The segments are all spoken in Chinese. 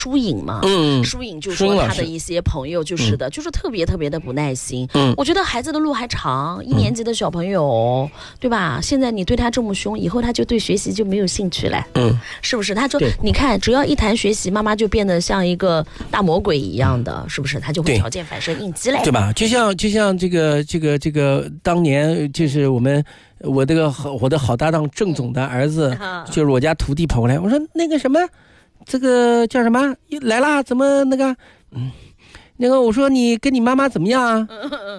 疏影嘛，疏影就说他的一些朋友就是的，就是特别特别的不耐心。我觉得孩子的路还长，1年级的小朋友，对吧？现在你对他这么凶，以后他就对学习就没有兴趣了，是不是？他说，你看，只要一谈学习，妈妈就变得像一个大魔鬼一样的，是不是？他就会条件反射应激嘞， 对吧？就像这个当年就是我的好搭档郑总的儿子，就是我家徒弟跑过来，我说那个什么。这个叫什么来啦？怎么那个？那个我说你跟你妈妈怎么样啊？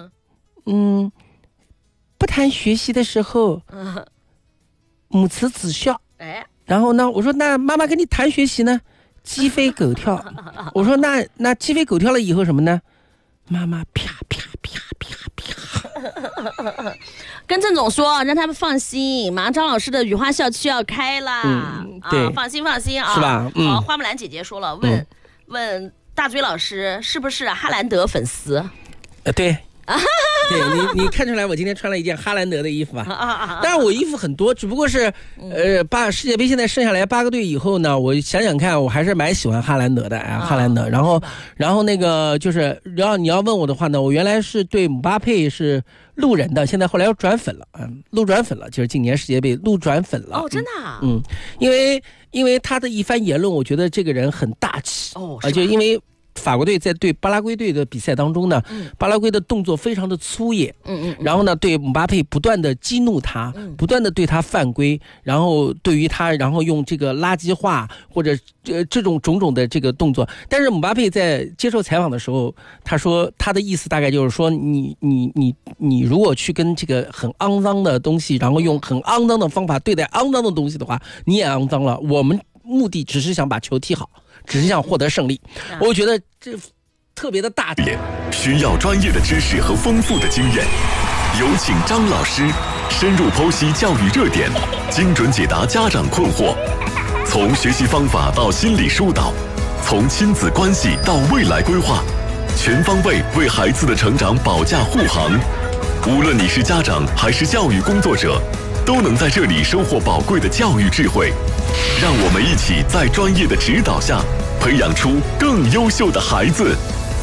不谈学习的时候，母慈子孝。然后呢，我说那妈妈跟你谈学习呢，鸡飞狗跳。我说那鸡飞狗跳了以后什么呢？妈妈啪啪啪啪啪。 跟郑总说，让他们放心，马上张老师的雨花校区要开啦。 对， 放心啊， 是吧？ 花木兰姐姐说了，问大嘴老师是不是哈兰德粉丝？ 对。对你看出来我今天穿了一件哈兰德的衣服啊？当然我衣服很多，只不过是世界杯现在剩下来8个队以后呢，我想想看，我还是蛮喜欢哈兰德的哈兰德。然后那个就是你要问我的话呢，我原来是对姆巴佩是路人的，现在后来又转粉了，路转粉了，就是今年世界杯路转粉了。 真的啊？ 因为他的一番言论，我觉得这个人很大气就因为。法国队在对巴拉圭队的比赛当中呢，巴拉圭的动作非常的粗野，然后呢对姆巴佩不断的激怒他，不断的对他犯规，然后对于他，然后用这个垃圾话或者这种种种的这个动作。但是姆巴佩在接受采访的时候，他说他的意思大概就是说，你如果去跟这个很肮脏的东西，然后用很肮脏的方法对待肮脏的东西的话，你也肮脏了。我们目的只是想把球踢好。只是想获得胜利，我觉得这特别的大胆， 需要专业的知识和丰富的经验。有请张老师深入剖析教育热点，精准解答家长困惑。从学习方法到心理疏导，从亲子关系到未来规划，全方位为孩子的成长保驾护航。无论你是家长还是教育工作者，都能在这里收获宝贵的教育智慧。让我们一起在专业的指导下，培养出更优秀的孩子。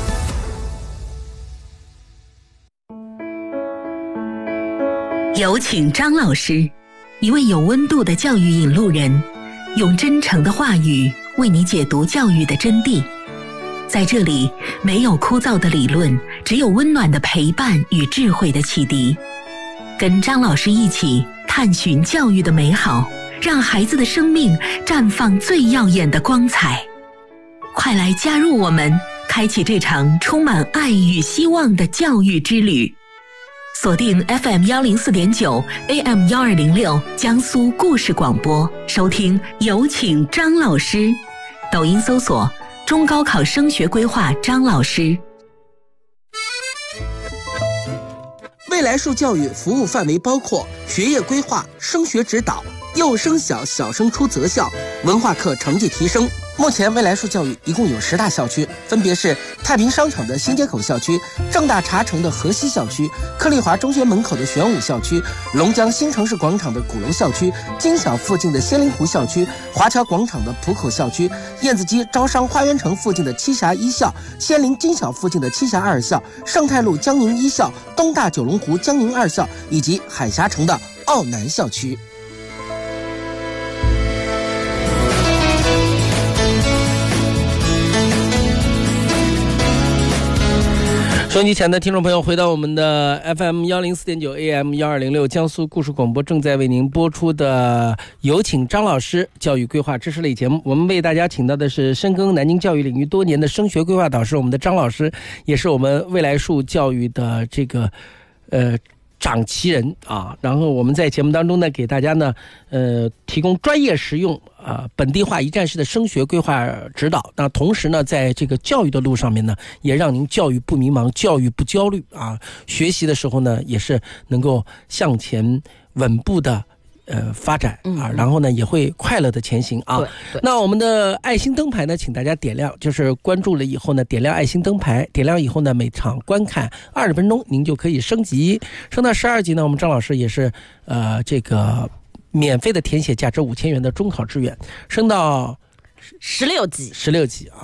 有请张老师，一位有温度的教育引路人，用真诚的话语为你解读教育的真谛。在这里，没有枯燥的理论，只有温暖的陪伴与智慧的启迪。跟张老师一起探寻教育的美好，让孩子的生命绽放最耀眼的光彩。快来加入我们，开启这场充满爱与希望的教育之旅。锁定 FM104.9 AM1206 江苏故事广播，收听有请张老师。抖音搜索中高考升学规划张老师。 未来树教育服务范围包括学业规划、升学指导、幼升小、小升初择校、文化课成绩提升。目前未来树教育一共有10大校区，分别是太平商场的新街口校区、正大茶城的河西校区、克利华中学门口的玄武校区、龙江新城市广场的鼓楼校区、金小附近的仙林湖校区、华侨广场的浦口校区、燕子矶招商花园城附近的栖霞一校、仙林金小附近的栖霞二校、盛泰路江宁一校、东大九龙湖江宁二校以及海峡城的奥南校区。 收音机前的听众朋友，回到我们的 FM104.9 AM1206 江苏故事广播，正在为您播出的有请张老师教育规划知识类节目。我们为大家请到的是深耕南京教育领域多年的升学规划导师，我们的张老师，也是我们未来树教育的这个掌旗人啊。然后我们在节目当中呢，给大家呢提供专业实用本地化一站式的升学规划指导。那同时呢，在这个教育的路上面呢，也让您教育不迷茫，教育不焦虑啊。学习的时候呢，也是能够向前稳步的发展啊，然后呢也会快乐的前行啊。那我们的爱心灯牌呢，请大家点亮，就是关注了以后呢，点亮爱心灯牌，点亮以后呢，每场观看20分钟，您就可以升级，升到12级呢。我们张老师也是这个免费的填写价值5000元的中考志愿，升到 16级啊。